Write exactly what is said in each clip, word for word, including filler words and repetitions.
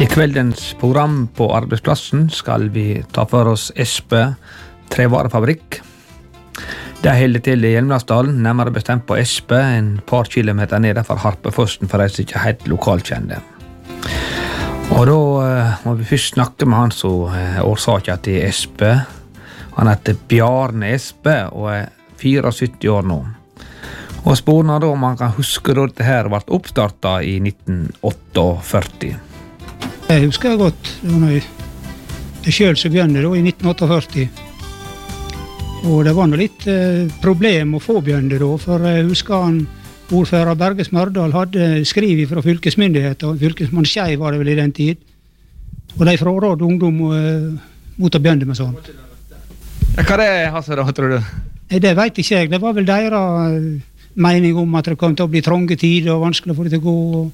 I kveldens program på arbeidsplassen skal vi ta for oss Espe trevarefabrikk. Det holder til i Hjelmlandsdalen, nærmere bestemt på Espe, en par kilometer ned fra Harpefossen for de som ikke er helt lokalkjente. Og da uh, må vi først snakke med han som er uh, årsaken til Espe. Han heter Bjarne Espe og er syttifire år nå. Og spørsmålet da om han kan huske da dette her ble oppstartet i nitten førtiåtte. Jeg husker godt, det var jeg, jeg selv som begynte da i nitten førtiåtte. Og det var noe litt eh, problem å få begynne da, for jeg husker han, ordfører Berge Smørdal hadde skrivet fra fylkesmyndigheter, fylkesmann Skei var det vel i den tid, og de frarådde ungdom eh, mot å begynne med sånt. Ja, hva det er, Hasse, da, tror du? Nei, det vet ikke jeg, det var vel deres mening om at det kom til å bli trånge tider og vanskelig å få det til å gå. Og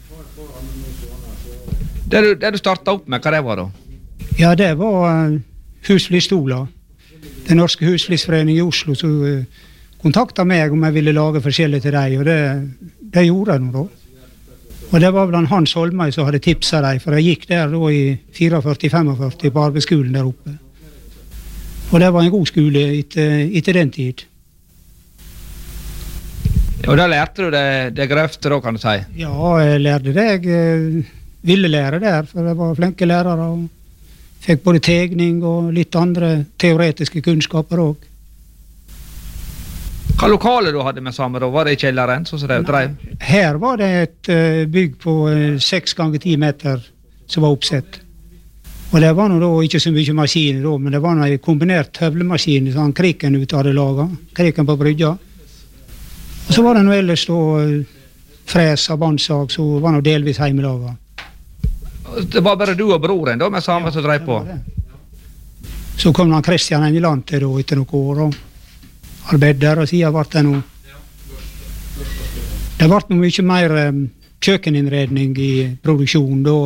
Det du, det du startet opp med, hva det var da? ja, det var uh, husflistoler. Den norske husflisforeningen i Oslo som uh, kontaktet meg om jeg ville lage forskjellig til deg, og det, det gjorde jeg nå da. Og det var blant Hans Holmøy som hadde tipset deg, for jeg gikk der da i førtifire femogførti på arbeidsskolen der oppe. Og det var en god skole etter, etter den tid. Og da lærte du det, det grøfte da, kan du si? Ja, jeg lærte det. Jeg uh, ville lære der, for det var flinke lærere, og fikk både tegning og litt andre teoretiske kunnskaper også. Hva lokale du hadde med sammen da? Var det i kjelleren, sånn som det drev? Her var det et uh, bygg på uh, seks ganger ti meter som var oppsett. Og det var nå da ikke så mye maskiner da, men det var noe kombinert høvlemaskin som han Kriken ut hadde laget, Kriken på brygga. Og så var det noe ellers da uh, fres av bandsag, så var det delvis heimelaget. Det var bare du og broren da, med samme ja, som drev på? Så kom han Kristian Engeland til da, etter noen år, og arbeidde der, og siden ble det noe. Det ble noe mye mer um, kjøkkeninnredning i produksjonen da,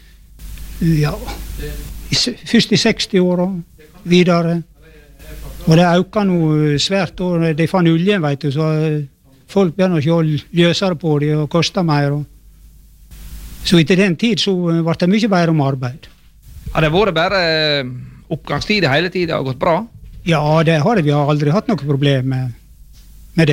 ja, i, først i seksti-åra, videre. Og det økte noe svært da, de fann oljen, vet du, så folk begynner ikke å løsere på det, og kostet mer, og så etter den tid så var det mye bedre om arbeid. Har det vært bare oppgangstid hele tiden og gått bra? Ja, det har det. Vi har aldri hatt noe problem med, med det.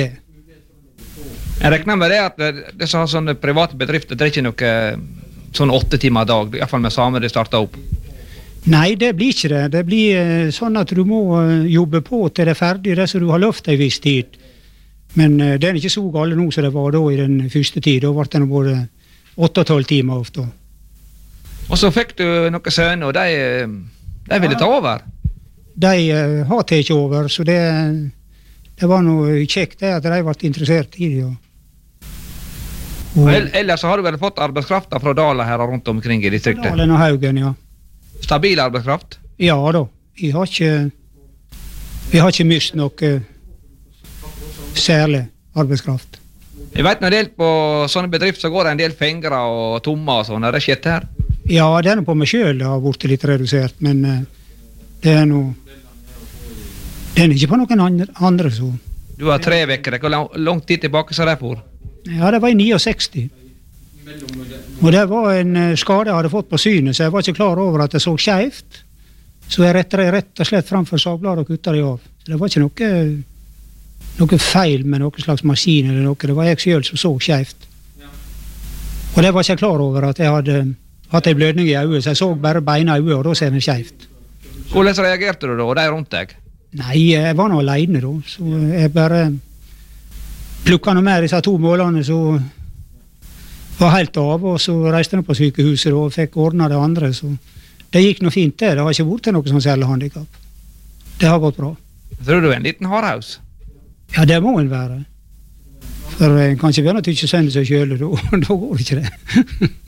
Jeg regner med det at det som har sånne private bedrifter, det er ikke noe sånn åtte timer a dag, i hvert fall med samer de startet opp. Nei, det blir ikke det. Det blir sånn at du må jobbe på til det er ferdig, det som du har lovt en viss tid. Men det er ikke så galt nå som det var da i den første tid. Da var det både åtte og tolv timer ofte. Og så fikk du noen sønner, og de, de ville ta over? De uh, har tatt over, så det, det var noe kjekt det at de ble interessert i det. Og, og ellers har du vel fått arbeidskraften fra Dala her rundt omkring i distriktet? Dalen og Haugen, ja. Stabil arbeidskraft? Ja da. Vi har ikke, vi har ikke mist noe særlig arbeidskraft. Jeg vet når det er på sånne bedrifter så går det en del fingre og tommer og sånn, er det skjedd her? Ja, det er noe på meg selv, det har vært litt redusert, men uh, det er noe, det er ikke på noen andre, andre så. Du har tre vekker, hvor lang, lang tid tilbake så det for? Ja, det var i sekstini. Og det var en uh, skade jeg hadde fått på synet, så jeg var ikke klar over at jeg så skjevt, så jeg rettet det rett og slett framfor sagbladet og kuttet det av. Så det var ikke noe... noe feil med noen slags maskin eller noe, det var jeg selv som så skjevt. Og det var ikke jeg klar over at jeg hadde hatt en blødning i øyet, så jeg så bare beina i øyet, og da ser jeg skjevt. Hvordan reagerte du da, og de rundt deg? Nei, jeg var nå alene da, så jeg bare plukket noe mer disse to målene, så var helt av, og så reiste jeg på sykehuset og fikk ordnet det andre, så det gikk noe fint det, det har ikke vært noe sånn særlig handicap. Det har gått bra. Tror du en liten hardhaus? Ja, det må en være. For en kan ikke begynne til å ikke sende seg selv, da går det ikke det.